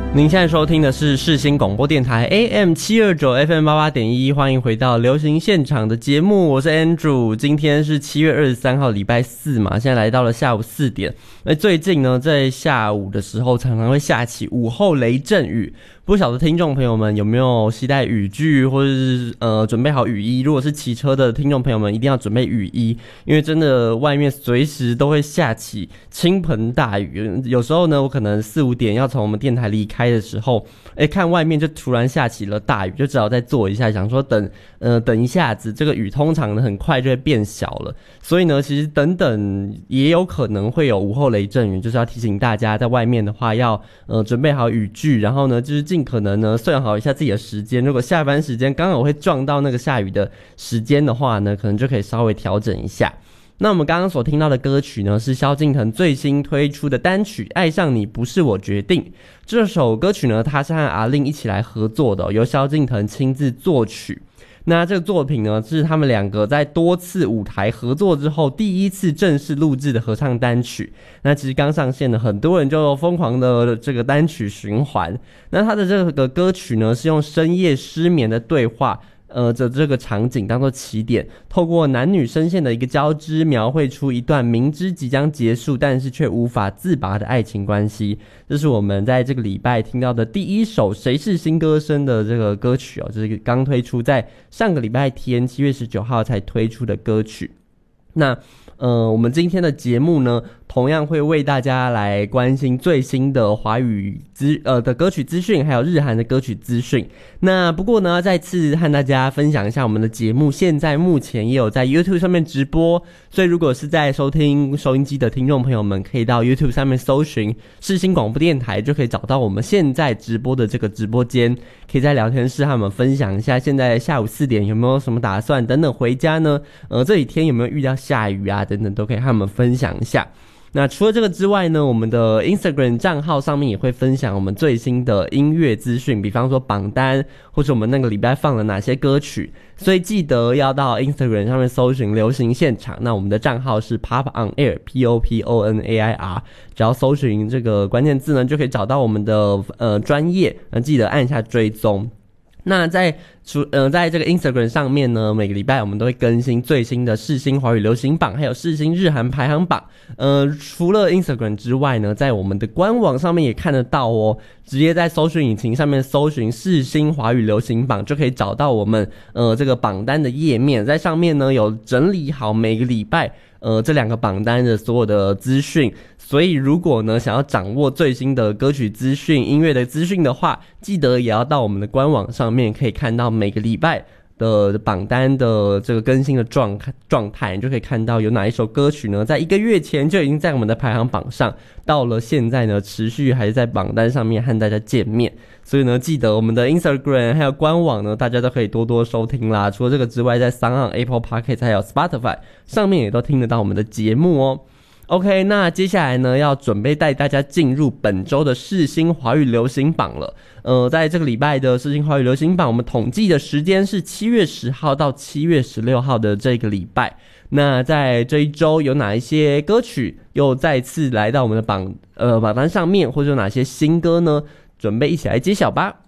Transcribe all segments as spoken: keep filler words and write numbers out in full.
您现在收听的是世新广播电台 A M 七二九 F M 八八点一，欢迎回到流行现场的节目，我是 Andrew。今天是七月二十三号，礼拜四嘛，现在来到了下午四点。那最近呢，在下午的时候常常会下起午后雷阵雨，不晓得听众朋友们有没有携带雨具，或者是呃准备好雨衣？如果是骑车的听众朋友们，一定要准备雨衣，因为真的外面随时都会下起倾盆大雨。有时候呢，我可能四五点要从我们电台离开的时候，哎，看外面就突然下起了大雨，就只好再坐一下，想说等呃等一下子，这个雨通常呢很快就会变小了，所以呢，其实等等也有可能会有午后雷阵雨，就是要提醒大家在外面的话要呃准备好雨具，然后呢就是尽可能呢算好一下自己的时间，如果下班时间刚好会撞到那个下雨的时间的话呢，可能就可以稍微调整一下。那我们刚刚所听到的歌曲呢，是萧敬腾最新推出的单曲《爱上你不是我决定》。这首歌曲呢，它是和阿令一起来合作的，由萧敬腾亲自作曲。那这个作品呢，是他们两个在多次舞台合作之后第一次正式录制的合唱单曲。那其实刚上线的很多人就疯狂的这个单曲循环。那他的这个歌曲呢，是用深夜失眠的对话呃，这这个场景当作起点，透过男女声线的一个交织，描绘出一段明知即将结束，但是却无法自拔的爱情关系。这是我们在这个礼拜听到的第一首《谁是新歌声》的这个歌曲哦，就是刚推出在上个礼拜天七月十九号才推出的歌曲。那呃，我们今天的节目呢，同样会为大家来关心最新的华语资呃的歌曲资讯，还有日韩的歌曲资讯。那不过呢，再次和大家分享一下我们的节目，现在目前也有在 YouTube 上面直播，所以如果是在收听收音机的听众朋友们，可以到 YouTube 上面搜寻世新广播电台，就可以找到我们现在直播的这个直播间，可以在聊天室和我们分享一下现在下午四点有没有什么打算，等等回家呢，呃这几天有没有遇到下雨啊等等，都可以和我们分享一下。那除了这个之外呢，我们的 Instagram 账号上面也会分享我们最新的音乐资讯，比方说榜单，或者我们那个礼拜放了哪些歌曲，所以记得要到 Instagram 上面搜寻流行现场。那我们的账号是 Pop On Air P O P O N A I R， 只要搜寻这个关键字呢，就可以找到我们的呃专页，那记得按下追踪。那在除呃在这个 Instagram 上面呢，每个礼拜我们都会更新最新的世新华语流行榜，还有世新日韩排行榜。呃，除了 Instagram 之外呢，在我们的官网上面也看得到哦。直接在搜寻引擎上面搜寻世新华语流行榜，就可以找到我们呃这个榜单的页面，在上面呢有整理好每个礼拜呃这两个榜单的所有的资讯。所以如果呢想要掌握最新的歌曲资讯、音乐的资讯的话，记得也要到我们的官网上面，可以看到每个礼拜的榜单的这个更新的状状态，你就可以看到有哪一首歌曲呢，在一个月前就已经在我们的排行榜上，到了现在呢，持续还是在榜单上面和大家见面。所以呢，记得我们的 Instagram 还有官网呢，大家都可以多多收听啦。除了这个之外，在 SoundOn、Apple Podcast 还有 Spotify 上面也都听得到我们的节目哦。OK， 那接下来呢，要准备带大家进入本周的世新华语流行榜了。呃，在这个礼拜的世新华语流行榜，我们统计的时间是七月十号到七月十六号的这个礼拜。那在这一周有哪一些歌曲又再次来到我们的榜呃榜单上面，或者有哪些新歌呢？准备一起来揭晓吧。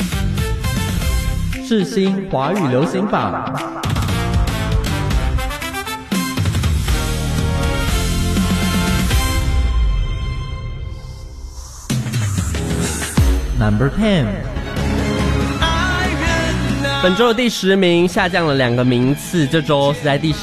世新华语流行榜。 Number ten， 本周的第十名下降了两个名次，这周是在第